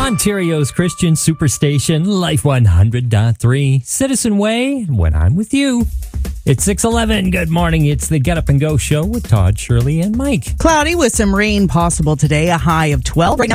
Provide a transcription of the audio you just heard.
Ontario's Christian Superstation, Life 100.3, Citizen Way, when I'm with you. It's 6:11. Good morning. It's the Get Up and Go show with Todd, Shirley, and Mike. Cloudy with some rain possible today, a high of 12. Right now,